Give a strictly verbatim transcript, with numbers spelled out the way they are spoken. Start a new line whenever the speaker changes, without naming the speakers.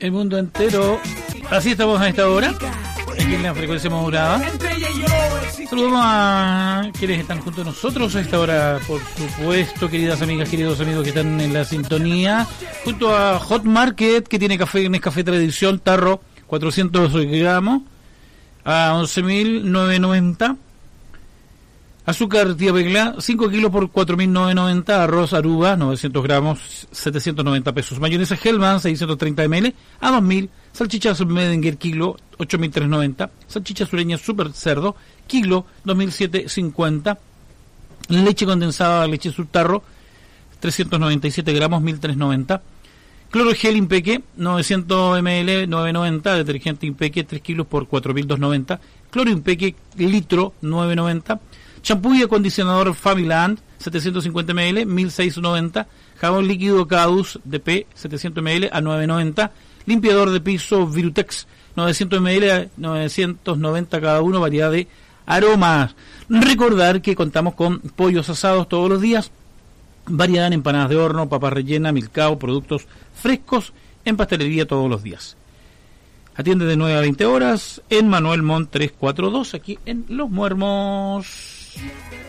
el mundo entero. Así estamos a esta hora, aquí en la frecuencia modulada. Saludamos a quienes están junto a nosotros a esta hora, por supuesto, queridas amigas, queridos amigos que están en la sintonía. Junto a Hot Market, que tiene café, Nescafé Tradición, tarro, cuatrocientos gramos, a once mil novecientos noventa. Azúcar tía Pegla, cinco kilos por cuatro mil novecientos noventa. Arroz Aruba, novecientos gramos, setecientos noventa pesos. Mayonesa Hellman, seiscientos treinta mililitros, a dos mil. Salchichas Medinger, kilo, ocho mil trescientos noventa. Salchicha sureña Super Cerdo, kilo, dos mil setecientos cincuenta. Leche condensada, leche subtarro, trescientos noventa y siete gramos, mil trescientos noventa. Cloro gel Impeque, novecientos mililitros, novecientos noventa. Detergente Impeque, tres kilos por cuatro mil doscientos noventa. Cloro Impeque, litro, novecientos noventa. Champú y acondicionador Familand, setecientos cincuenta mililitros, mil seiscientos noventa. Jabón líquido Cadus D P, setecientos mililitros, a novecientos noventa. Limpiador de piso Virutex, novecientos mililitros, novecientos noventa cada uno, variedad de aromas. Recordar que contamos con pollos asados todos los días, variedad en empanadas de horno, papas rellenas, milcao, productos frescos en pastelería todos los días. Atiende de nueve a veinte horas en Manuel Montt trescientos cuarenta y dos, aquí en Los Muermos.